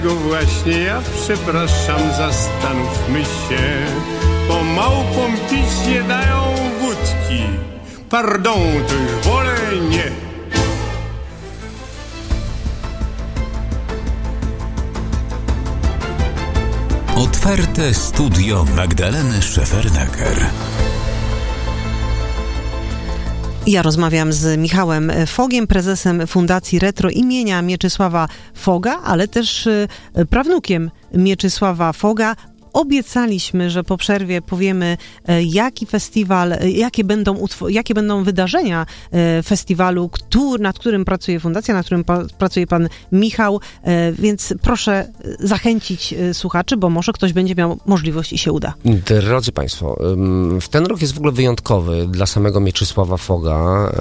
Właśnie ja przepraszam, zastanówmy się, bo małpom pić nie dają wódki. Pardon, to już wolę nie. Otwarte studio Magdaleny Szefernaker. Ja rozmawiam z Michałem Fogiem, prezesem Fundacji Retro imienia Mieczysława Foga, ale też prawnukiem Mieczysława Foga. Obiecaliśmy, że po przerwie powiemy, jaki festiwal, jakie będą wydarzenia festiwalu, nad którym pracuje Fundacja, nad którym pracuje pan Michał, więc proszę zachęcić słuchaczy, bo może ktoś będzie miał możliwość i się uda. Drodzy Państwo, ten rok jest w ogóle wyjątkowy dla samego Mieczysława Foga.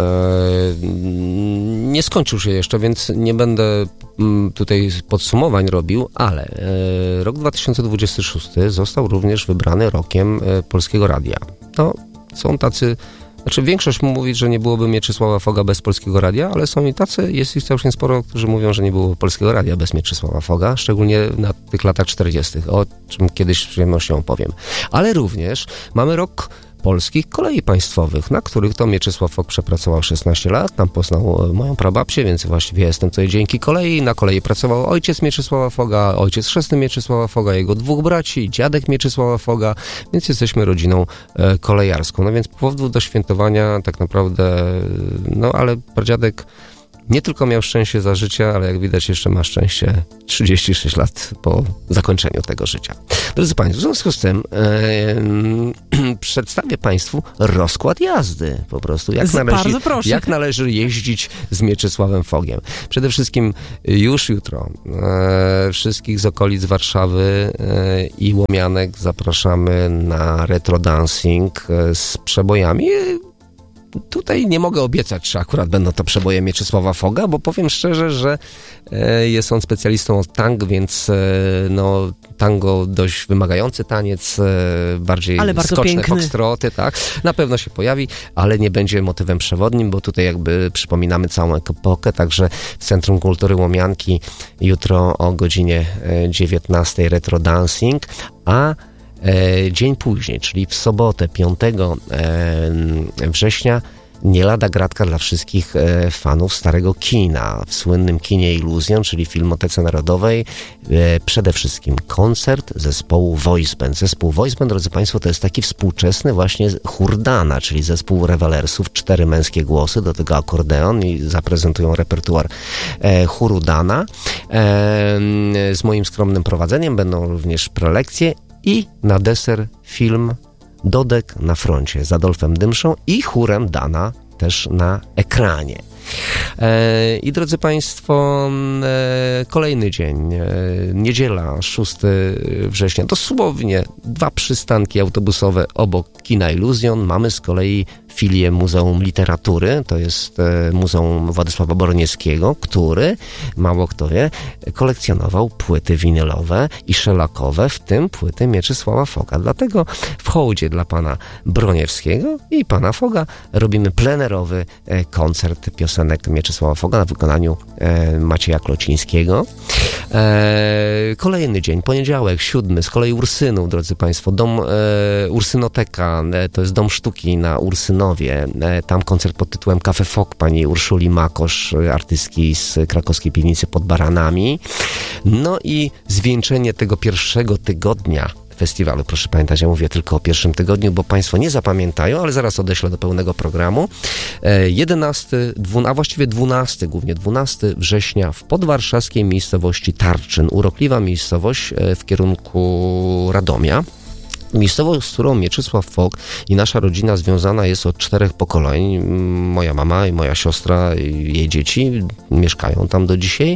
Nie skończył się jeszcze, więc nie będę tutaj podsumowań robił, ale rok 2026 został również wybrany rokiem Polskiego Radia. No, są tacy, większość mówi, że nie byłoby Mieczysława Foga bez Polskiego Radia, ale są i tacy, jest ich całkiem sporo, którzy mówią, że nie było Polskiego Radia bez Mieczysława Foga, szczególnie na tych latach 40., o czym kiedyś z przyjemnością opowiem. Ale również mamy rok Polskich Kolei Państwowych, na których to Mieczysław Fog przepracował 16 lat, tam poznał moją prababcię, więc właściwie jestem tutaj dzięki kolei. Na kolei pracował ojciec Mieczysława Foga, ojciec chrzestny Mieczysława Foga, jego dwóch braci, dziadek Mieczysława Foga, więc jesteśmy rodziną kolejarską. No więc powodów do świętowania tak naprawdę, ale pradziadek nie tylko miał szczęście za życia, ale jak widać jeszcze ma szczęście 36 lat po zakończeniu tego życia. Drodzy Państwo, w związku z tym przedstawię Państwu rozkład jazdy po prostu. Jak należy jeździć z Mieczysławem Fogiem. Przede wszystkim już jutro wszystkich z okolic Warszawy i Łomianek zapraszamy na retro dancing z przebojami. Tutaj nie mogę obiecać, czy akurat będą to przeboje Mieczysława Foga, bo powiem szczerze, że jest on specjalistą od tango, więc tango dość wymagający taniec, bardziej skoczne foxtroty, tak, na pewno się pojawi, ale nie będzie motywem przewodnim, bo tutaj jakby przypominamy całą epokę, także w Centrum Kultury Łomianki jutro o godzinie 19 retro dancing, a dzień później, czyli w sobotę 5 września, nie lada gratka dla wszystkich fanów starego kina. W słynnym kinie Iluzjon, czyli Filmotece Narodowej, przede wszystkim koncert zespołu Voice Band. Zespół Voice Band, drodzy Państwo, to jest taki współczesny właśnie chór Dana, czyli zespół rewelersów, 4 męskie głosy, do tego akordeon i zaprezentują repertuar chóru Dana. Z moim skromnym prowadzeniem będą również prelekcje i na deser film Dodek na froncie z Adolfem Dymszą i chórem Dana też na ekranie. I drodzy Państwo, kolejny dzień, niedziela, 6 września, dosłownie 2 przystanki autobusowe obok kina Iluzjon. Mamy z kolei filię Muzeum Literatury, to jest Muzeum Władysława Boronieckiego, który, mało kto wie, kolekcjonował płyty winylowe i szelakowe, w tym płyty Mieczysława Foga. Dlatego w hołdzie dla pana Broniewskiego i pana Foga robimy plenerowy koncert piosenek Mieczysława Foga na wykonaniu Macieja Klocińskiego. Kolejny dzień, poniedziałek, 7, z kolei Ursynów, drodzy Państwo, dom Ursynoteka, to jest Dom Sztuki na Ursynowie. Tam koncert pod tytułem Cafe Fog pani Urszuli Makosz, artystki z krakowskiej piwnicy pod Baranami. No i zwieńczenie tego pierwszego tygodnia festiwalu. Proszę pamiętać, ja mówię tylko o pierwszym tygodniu, bo Państwo nie zapamiętają, ale zaraz odeślę do pełnego programu. 12 września w podwarszawskiej miejscowości Tarczyn. Urokliwa miejscowość w kierunku Radomia. Miejscowość, z którą Mieczysław Fog i nasza rodzina związana jest od 4 pokoleń. Moja mama i moja siostra i jej dzieci mieszkają tam do dzisiaj.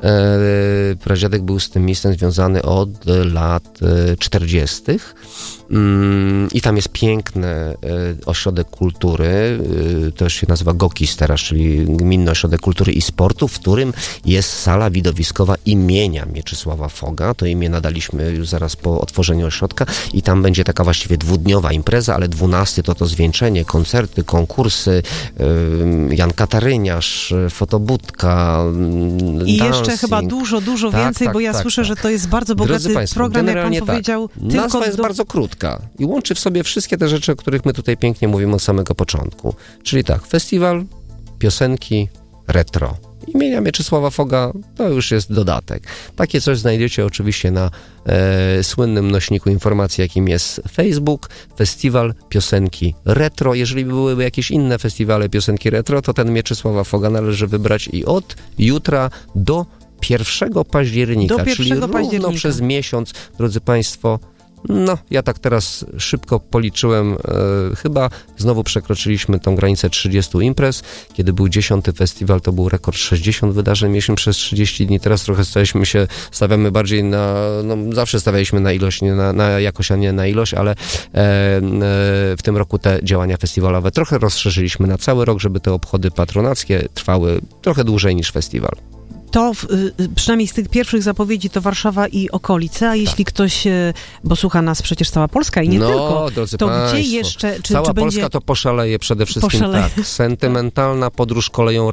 Pradziadek był z tym miejscem związany od lat 40. I tam jest piękny ośrodek kultury, to się nazywa GOKiS teraz, czyli Gminny Ośrodek Kultury i Sportu, w którym jest sala widowiskowa imienia Mieczysława Foga. To imię nadaliśmy już zaraz po otworzeniu ośrodka i tam będzie taka właściwie dwudniowa impreza, ale 12 to zwieńczenie, koncerty, konkursy, Jan Kataryniarz, fotobudka, i dancing. jeszcze chyba dużo więcej, bo ja słyszę, że to jest bardzo bogaty program, jak pan powiedział. Nazwa jest bardzo krótka i łączy w sobie wszystkie te rzeczy, o których my tutaj pięknie mówimy od samego początku. Czyli tak, festiwal, piosenki, retro. Imienia Mieczysława Foga to już jest dodatek. Takie coś znajdziecie oczywiście na słynnym nośniku informacji, jakim jest Facebook, festiwal piosenki retro. Jeżeli byłyby jakieś inne festiwale piosenki retro, to ten Mieczysława Foga należy wybrać i od jutra do 1 października, czyli równo przez miesiąc, drodzy Państwo. No, ja tak teraz szybko policzyłem, chyba znowu przekroczyliśmy tą granicę 30 imprez. Kiedy był 10. festiwal, to był rekord 60 wydarzeń, mieliśmy przez 30 dni. Teraz trochę stawiamy bardziej na, zawsze stawialiśmy na ilość, nie na jakość, a nie na ilość, ale w tym roku te działania festiwalowe trochę rozszerzyliśmy na cały rok, żeby te obchody patronackie trwały trochę dłużej niż festiwal. To przynajmniej z tych pierwszych zapowiedzi to Warszawa i okolice, a jeśli ktoś, bo słucha nas przecież cała Polska i nie tylko, to państwo, gdzie jeszcze... Cała Polska będzie... to poszaleje przede wszystkim tak. Sentymentalna podróż koleją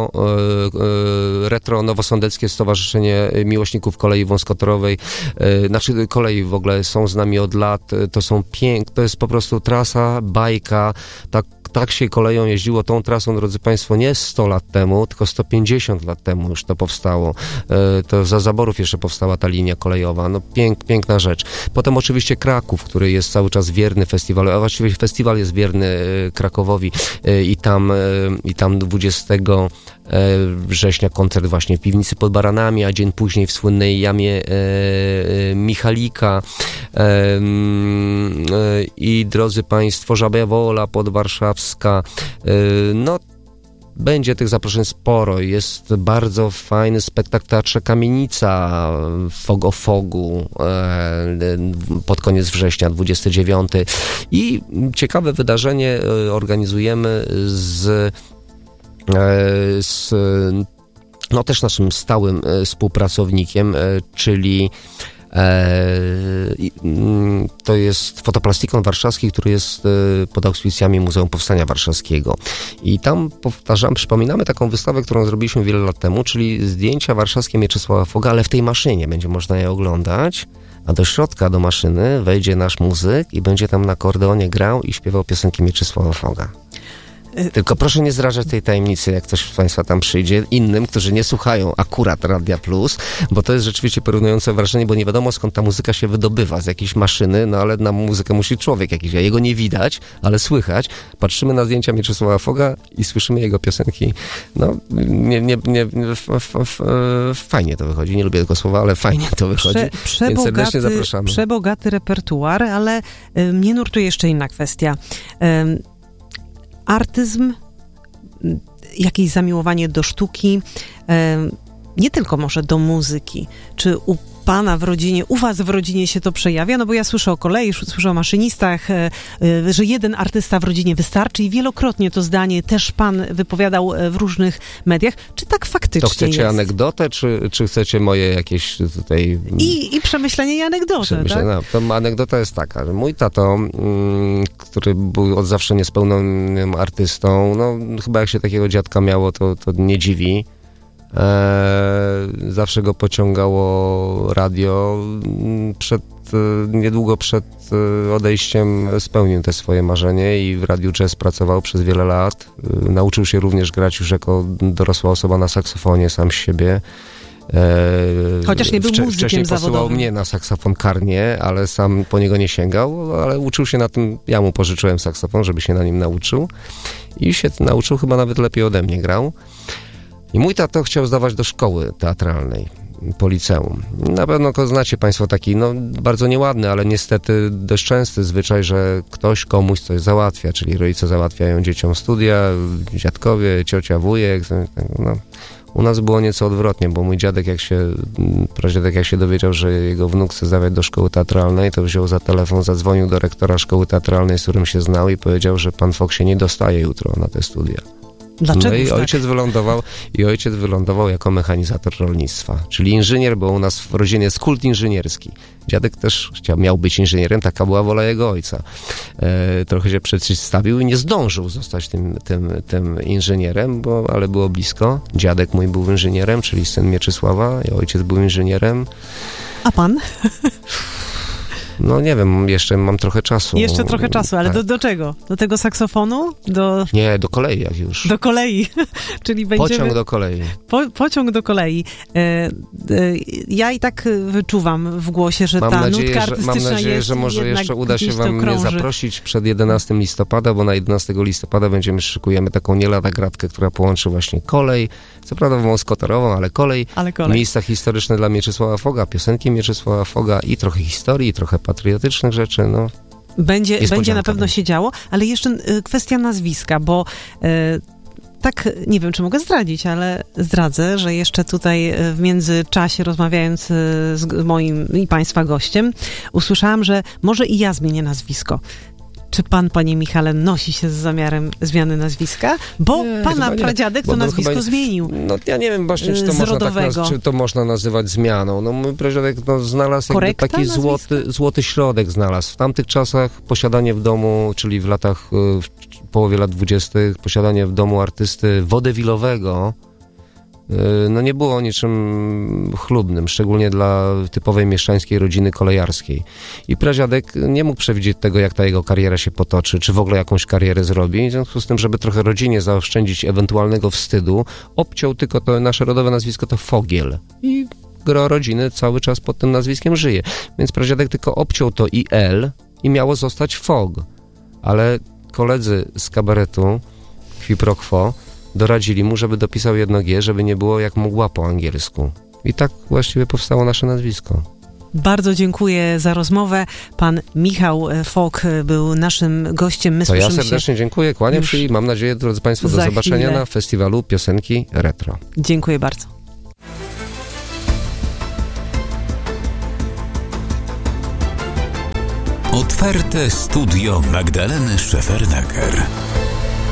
retro Nowosądeckie Stowarzyszenie Miłośników Kolei Wąskotorowej, kolei w ogóle są z nami od lat, to jest po prostu trasa, bajka, tak się koleją jeździło tą trasą, drodzy Państwo, nie 100 lat temu, tylko 150 lat temu już to powstało. To za zaborów jeszcze powstała ta linia kolejowa. No piękna rzecz. Potem oczywiście Kraków, który jest cały czas wierny festiwalu, a właściwie festiwal jest wierny Krakowowi i tam 20 września koncert właśnie w Piwnicy pod Baranami, a dzień później w słynnej jamie Michalika i drodzy Państwo, Żabia Wola podwarszawska, będzie tych zaproszeń sporo. Jest bardzo fajny spektakl w Teatrze Kamienica, Fog o Fogu, pod koniec września, 29. I ciekawe wydarzenie organizujemy z też naszym stałym współpracownikiem, czyli to jest Fotoplastikon Warszawski, który jest pod auspicjami Muzeum Powstania Warszawskiego. I tam przypominamy taką wystawę, którą zrobiliśmy wiele lat temu, czyli zdjęcia warszawskie Mieczysława Foga, ale w tej maszynie będzie można je oglądać, a do środka, do maszyny wejdzie nasz muzyk i będzie tam na akordeonie grał i śpiewał piosenki Mieczysława Foga. Tylko proszę nie zdrażać tej tajemnicy, jak ktoś z Państwa tam przyjdzie, innym, którzy nie słuchają akurat Radia Plus, bo to jest rzeczywiście porównujące wrażenie, bo nie wiadomo skąd ta muzyka się wydobywa, z jakiejś maszyny, ale na muzykę musi człowiek jakiś, a jego nie widać, ale słychać. Patrzymy na zdjęcia Mieczysława Foga i słyszymy jego piosenki. Fajnie to wychodzi, nie lubię tego słowa, ale fajnie to wychodzi, więc serdecznie zapraszamy. Przebogaty repertuar, ale mnie nurtuje jeszcze inna kwestia. Artyzm, jakieś zamiłowanie do sztuki, nie tylko może do muzyki. Czy u pana w rodzinie, u was w rodzinie się to przejawia? No bo ja słyszę o kolei, słyszę o maszynistach, że jeden artysta w rodzinie wystarczy i wielokrotnie to zdanie też pan wypowiadał w różnych mediach. Czy tak faktycznie jest? To chcecie anegdotę, czy chcecie moje jakieś tutaj... I przemyślenie i anegdotę, tak? No, to anegdota jest taka, że mój tato, który był od zawsze niespełnionym artystą, chyba jak się takiego dziadka miało, to nie dziwi. Zawsze go pociągało radio. Niedługo przed odejściem spełnił te swoje marzenie i w Radiu Jazz pracował przez wiele lat. Nauczył się również grać już jako dorosła osoba na saksofonie sam z siebie. Chociaż nie był muzykiem wcześniej zawodowym. posyłał mnie na saksofon karnie, ale sam po niego nie sięgał, ale uczył się na tym, ja mu pożyczyłem saksofon, żeby się na nim nauczył i się nauczył, chyba nawet lepiej ode mnie grał. I mój tato chciał zdawać do szkoły teatralnej, po liceum. Na pewno znacie Państwo taki, bardzo nieładny, ale niestety dość częsty zwyczaj, że ktoś komuś coś załatwia, czyli rodzice załatwiają dzieciom studia, dziadkowie, ciocia, wujek. U nas było nieco odwrotnie, bo mój pradziadek jak się dowiedział, że jego wnuk chce zdawać do szkoły teatralnej, to wziął za telefon, zadzwonił do rektora szkoły teatralnej, z którym się znał i powiedział, że pan Fok się nie dostaje jutro na te studia. Dlaczego? No i tak? ojciec wylądował jako mechanizator rolnictwa, czyli inżynier, bo u nas w rodzinie jest kult inżynierski. Dziadek też miał być inżynierem, taka była wola jego ojca. Trochę się przeciwstawił i nie zdążył zostać tym inżynierem, ale było blisko. Dziadek mój był inżynierem, czyli syn Mieczysława, i ojciec był inżynierem. A pan? No nie wiem, jeszcze mam trochę czasu. Jeszcze trochę czasu, ale tak. do czego? Do tego saksofonu? Nie, do kolei jak już. Do kolei, czyli będziemy... Pociąg do kolei. Pociąg do kolei. Ja i tak wyczuwam w głosie, że ta nutka artystyczna jest. Mam nadzieję, że może jeszcze uda się wam mnie zaprosić przed 11 listopada, bo na 11 listopada szykujemy taką nie lada gratkę, która połączy właśnie kolej, co prawda wąskotorową, ale kolej. Miejsca historyczne dla Mieczysława Foga, piosenki Mieczysława Foga i trochę historii, trochę patriotycznych rzeczy, no. Będzie na pewno się działo, ale jeszcze kwestia nazwiska, bo tak, nie wiem, czy mogę zdradzić, ale zdradzę, że jeszcze tutaj w międzyczasie, rozmawiając z moim i państwa gościem, usłyszałam, że może i ja zmienię nazwisko. Czy pan, panie Michale, nosi się z zamiarem zmiany nazwiska? Bo nie, pana pradziadek to nazwisko zmienił. No ja nie wiem właśnie, czy to można nazywać zmianą. No mój pradziadek znalazł jakby taki złoty środek znalazł. W tamtych czasach posiadanie w domu, czyli w połowie lat 20., posiadanie w domu artysty wodewilowego, no nie było niczym chlubnym, szczególnie dla typowej mieszczańskiej rodziny kolejarskiej. I pradziadek nie mógł przewidzieć tego, jak ta jego kariera się potoczy, czy w ogóle jakąś karierę zrobi. W związku z tym, żeby trochę rodzinie zaoszczędzić ewentualnego wstydu, obciął tylko to nasze rodowe nazwisko, to Fogiel. I gro rodziny cały czas pod tym nazwiskiem żyje. Więc pradziadek tylko obciął to IL i miało zostać Fog. Ale koledzy z kabaretu Qui pro quo doradzili mu, żeby dopisał jedno G, żeby nie było jak mgła po angielsku. I tak właściwie powstało nasze nazwisko. Bardzo dziękuję za rozmowę. Pan Michał Fok był naszym gościem. To ja serdecznie dziękuję, kłaniam się i mam nadzieję, drodzy Państwo, do zobaczenia na festiwalu piosenki retro. Dziękuję bardzo. Otwarte studio Magdaleny Szefernaker.